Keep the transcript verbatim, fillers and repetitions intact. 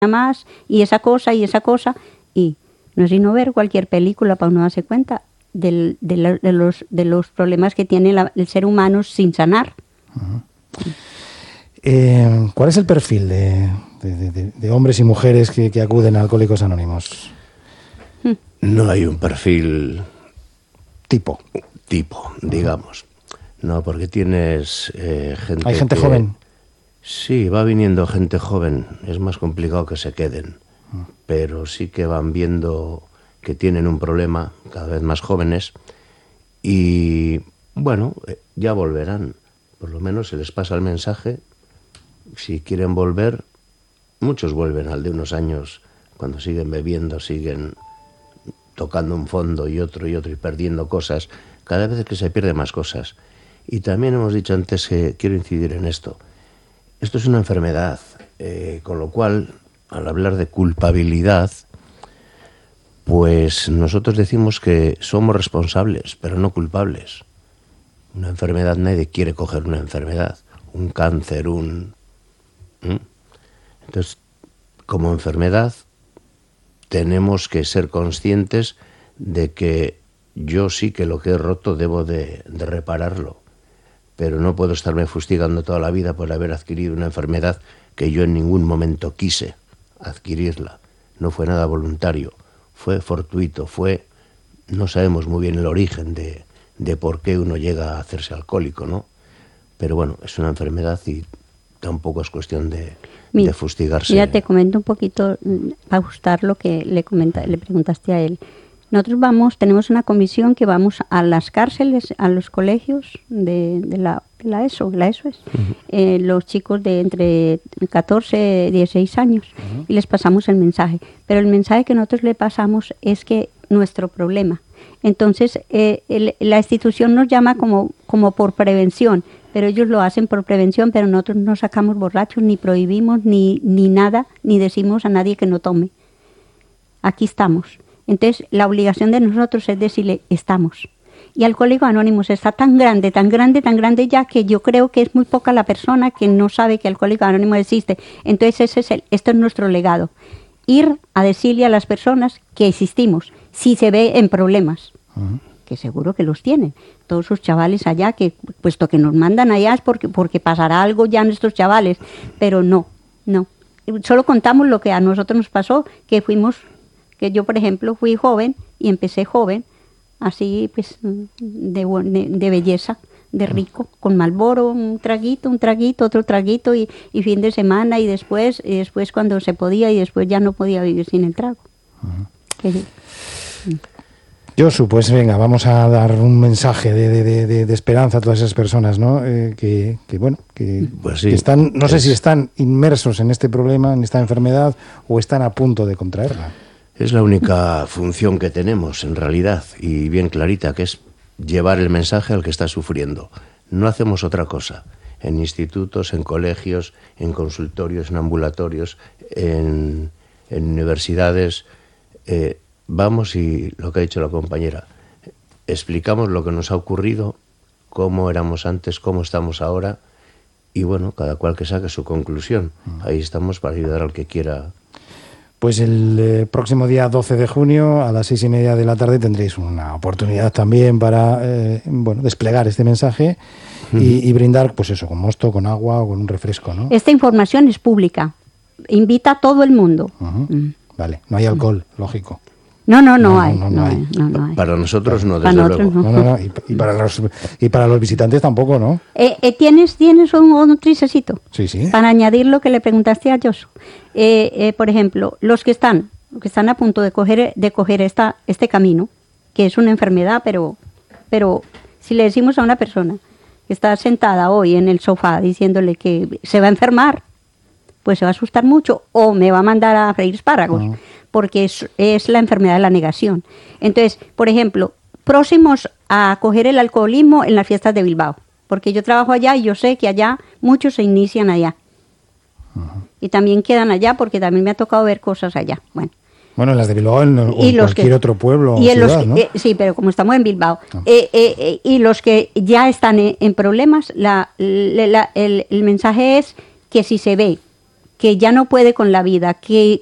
más, y esa cosa, y esa cosa, y no es sino ver cualquier película para uno darse cuenta del, de, la, de, los, de los problemas que tiene la, el ser humano sin sanar. Uh-huh. Eh, ¿Cuál es el perfil de, de, de, de hombres y mujeres que, que acuden a Alcohólicos Anónimos? No hay un perfil tipo, tipo, digamos. No, porque tienes eh, gente. ¿Hay gente que, joven? Sí, va viniendo gente joven. Es más complicado que se queden, uh. pero sí que van viendo que tienen un problema, cada vez más jóvenes, y bueno, ya volverán. Por lo menos se les pasa el mensaje. Si quieren volver, muchos vuelven al de unos años, cuando siguen bebiendo, siguen tocando un fondo y otro y otro y perdiendo cosas. Cada vez que se pierde más cosas. Y también hemos dicho antes que quiero incidir en esto. Esto es una enfermedad, eh, con lo cual, al hablar de culpabilidad, pues nosotros decimos que somos responsables, pero no culpables. Una enfermedad, nadie quiere coger una enfermedad, un cáncer, un... ¿Mm? Entonces, como enfermedad, tenemos que ser conscientes de que yo sí que lo que he roto debo de, de repararlo, pero no puedo estarme fustigando toda la vida por haber adquirido una enfermedad que yo en ningún momento quise adquirirla. No fue nada voluntario, fue fortuito, fue... No sabemos muy bien el origen de... de por qué uno llega a hacerse alcohólico, ¿no? Pero bueno, es una enfermedad y tampoco es cuestión de, mira, de fustigarse. Mira, te comento un poquito, para ajustar lo que le, comenta, le preguntaste a él. Nosotros vamos, tenemos una comisión que vamos a las cárceles, a los colegios de, de, la, de la ESO, la ESO es, uh-huh. eh, los chicos de entre catorce y dieciséis años, uh-huh. y les pasamos el mensaje. Pero el mensaje que nosotros le pasamos es que nuestro problema. Entonces, eh, el, la institución nos llama como, como por prevención, pero ellos lo hacen por prevención, pero nosotros no sacamos borrachos, ni prohibimos, ni, ni nada, ni decimos a nadie que no tome. Aquí estamos. Entonces, la obligación de nosotros es decirle, estamos. Y Alcohólicos Anónimos está tan grande, tan grande, tan grande ya que yo creo que es muy poca la persona que no sabe que Alcohólicos Anónimos existe. Entonces, ese es el, esto es nuestro legado. Ir a decirle a las personas que existimos, si se ve en problemas, uh-huh. que seguro que los tienen. Todos sus chavales allá, que puesto que nos mandan allá es porque, porque pasará algo ya a nuestros chavales, pero no, no. Solo contamos lo que a nosotros nos pasó, que fuimos, que yo por ejemplo fui joven y empecé joven, así pues de, de, de belleza, de rico, con Marlboro, un traguito, un traguito, otro traguito y, y fin de semana y después, y después cuando se podía y después ya no podía vivir sin el trago. Uh-huh. Que, Josu, pues venga, vamos a dar un mensaje de, de, de, de esperanza a todas esas personas, ¿no? Eh, que, que bueno, que, pues sí, que están, no es... sé si están inmersos en este problema, en esta enfermedad, o están a punto de contraerla. Es la única función que tenemos, en realidad, y bien clarita, que es llevar el mensaje al que está sufriendo. No hacemos otra cosa. En institutos, en colegios, en consultorios, en ambulatorios, en, en universidades... Eh, Vamos y, lo que ha dicho la compañera, explicamos lo que nos ha ocurrido, cómo éramos antes, cómo estamos ahora, y bueno, cada cual que saque su conclusión. Ahí estamos para ayudar al que quiera. Pues el eh, próximo día doce de junio a las seis y media de la tarde tendréis una oportunidad también para eh, bueno, desplegar este mensaje y, uh-huh. y brindar, pues eso, con mosto, con agua o con un refresco, ¿no? Esta información es pública, invita a todo el mundo. Uh-huh. Mm. Vale, no hay alcohol, uh-huh. lógico. No, no, no, no, hay, no, no, no, hay. No, no hay. Para nosotros no, desde para nosotros luego. No. No, no, no. Y, y, para los, y para los visitantes tampoco, ¿no? Eh, eh, ¿Tienes, tienes un, un tricecito? Sí, sí. Para añadir lo que le preguntaste a Josu. Eh, eh, por ejemplo, los que están, los que están a punto de coger, de coger esta, este camino, que es una enfermedad, pero, pero si le decimos a una persona que está sentada hoy en el sofá diciéndole que se va a enfermar, pues se va a asustar mucho o me va a mandar a freír espárragos. Uh-huh. Porque es, es la enfermedad de la negación. Entonces, por ejemplo, próximos a coger el alcoholismo en las fiestas de Bilbao, porque yo trabajo allá y yo sé que allá muchos se inician allá. Uh-huh. Y también quedan allá porque también me ha tocado ver cosas allá. Bueno, bueno en las de Bilbao en, o en cualquier que, otro pueblo o y en ciudad, los que, ¿no? eh, sí, pero como estamos en Bilbao. No. Eh, eh, eh, y los que ya están en, en problemas, la, la, la, el, el mensaje es que si se ve que ya no puede con la vida, que